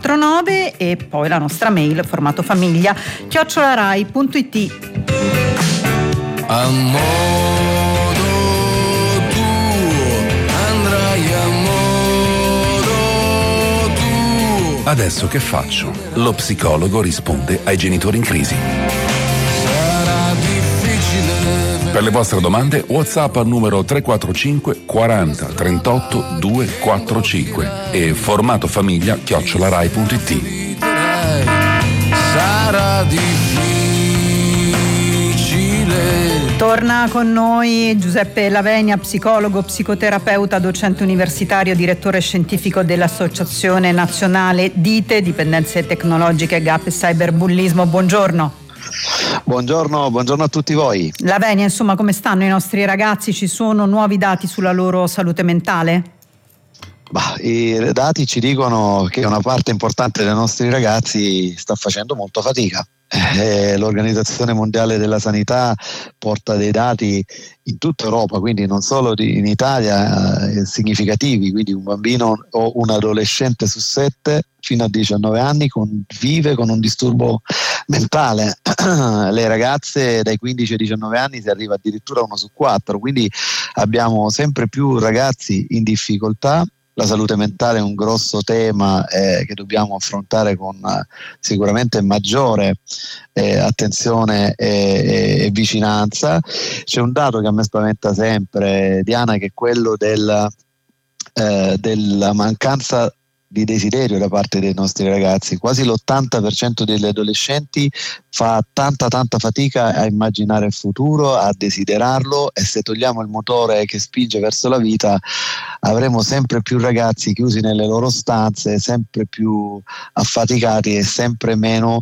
349 e poi la nostra mail formato famiglia @rai.it. A modo tuo, andrai a modo tuo. Adesso che faccio? Lo psicologo risponde ai genitori in crisi. Sarà difficile. Per le vostre domande, WhatsApp al numero 345 40 38 245 e formato famiglia @rai.it. Sarà difficile. Torna con noi Giuseppe Lavenia, psicologo, psicoterapeuta, docente universitario, direttore scientifico dell'Associazione Nazionale DITE, Dipendenze Tecnologiche, GAP e Cyberbullismo. Buongiorno. Buongiorno a tutti voi. Lavenia, insomma, come stanno i nostri ragazzi? Ci sono nuovi dati sulla loro salute mentale? I dati ci dicono che una parte importante dei nostri ragazzi sta facendo molto fatica. L'Organizzazione Mondiale della Sanità porta dei dati in tutta Europa, quindi non solo in Italia, significativi. Quindi un bambino o un adolescente su 7 fino a 19 anni vive con un disturbo mentale. Le ragazze dai 15 ai 19 anni si arriva addirittura a 1 su 4, quindi abbiamo sempre più ragazzi in difficoltà. La salute mentale è un grosso tema che dobbiamo affrontare con sicuramente maggiore attenzione e vicinanza. C'è un dato che a me spaventa sempre, Diana, che è quello della mancanza di desiderio da parte dei nostri ragazzi. Quasi l'80% degli adolescenti fa tanta fatica a immaginare il futuro, a desiderarlo, e se togliamo il motore che spinge verso la vita avremo sempre più ragazzi chiusi nelle loro stanze, sempre più affaticati e sempre meno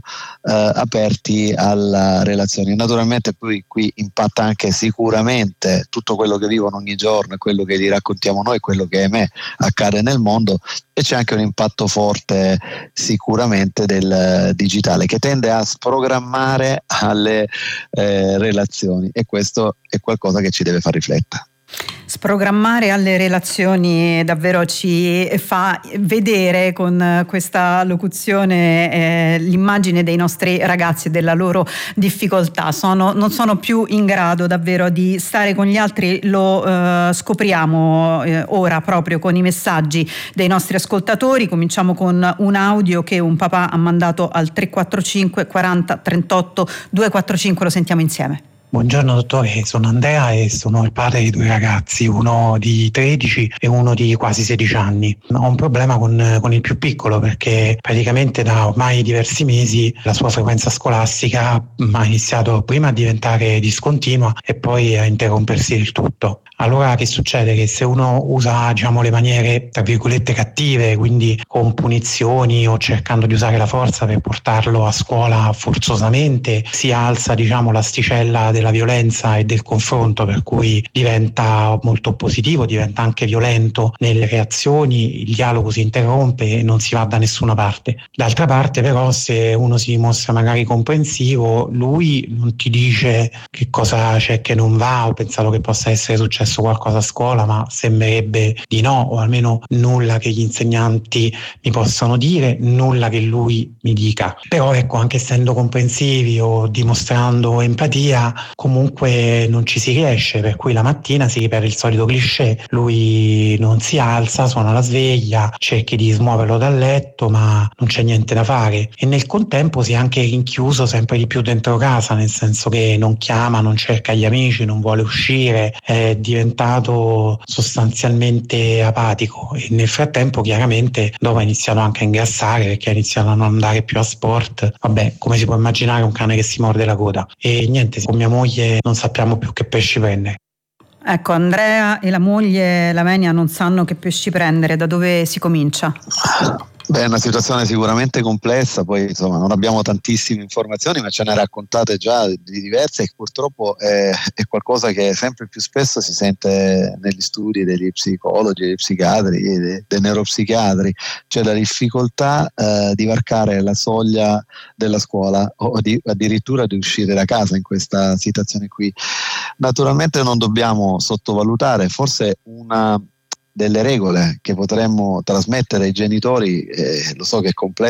aperti alla relazione. Naturalmente poi qui impatta anche sicuramente tutto quello che vivono ogni giorno e quello che gli raccontiamo noi, quello che ahimè accade nel mondo, e c'è anche un impatto forte sicuramente del digitale che tende a sprogrammare alle relazioni, e questo è qualcosa che ci deve far riflettere. Sprogrammare alle relazioni davvero ci fa vedere con questa locuzione l'immagine dei nostri ragazzi e della loro difficoltà. Non sono più in grado davvero di stare con gli altri, lo scopriamo ora proprio con i messaggi dei nostri ascoltatori. Cominciamo con un audio che un papà ha mandato al 345 40 38 245, lo sentiamo insieme. Buongiorno dottore, sono Andrea e sono il padre di 2 ragazzi, uno di 13 e uno di quasi 16 anni. Ho un problema con il più piccolo perché praticamente da ormai diversi mesi la sua frequenza scolastica ha iniziato prima a diventare discontinua e poi a interrompersi del tutto. Allora che succede? Che se uno usa le maniere tra virgolette cattive, quindi con punizioni o cercando di usare la forza per portarlo a scuola forzosamente, si alza l'asticella della violenza e del confronto, per cui diventa molto oppositivo, diventa anche violento nelle reazioni, il dialogo si interrompe e non si va da nessuna parte. D'altra parte però, se uno si dimostra magari comprensivo, lui non ti dice che cosa c'è che non va o pensato che possa essere successo qualcosa a scuola, ma sembrerebbe di no, o almeno nulla che gli insegnanti mi possano dire, nulla che lui mi dica. Però ecco, anche essendo comprensivi o dimostrando empatia, comunque non ci si riesce, per cui la mattina si ripete il solito cliché, lui non si alza, suona la sveglia, cerchi di smuoverlo dal letto, ma non c'è niente da fare, e nel contempo si è anche rinchiuso sempre di più dentro casa, nel senso che non chiama, non cerca gli amici, non vuole uscire, è diventato sostanzialmente apatico, e nel frattempo chiaramente dopo ha iniziato anche a ingrassare perché ha iniziato a non andare più a sport. Vabbè, come si può immaginare, un cane che si morde la coda. E niente, con mia moglie non sappiamo più che pesci prendere. Ecco, Andrea e la moglie Lavenia non sanno che pesci prendere. Da dove si comincia? È una situazione sicuramente complessa, poi insomma non abbiamo tantissime informazioni, ma ce ne raccontate già di diverse, e purtroppo è qualcosa che sempre più spesso si sente negli studi degli psicologi, degli psichiatri, dei neuropsichiatri. C'è la difficoltà di varcare la soglia della scuola o addirittura di uscire da casa in questa situazione qui. Naturalmente non dobbiamo sottovalutare, forse una delle regole che potremmo trasmettere ai genitori, lo so che è complesso,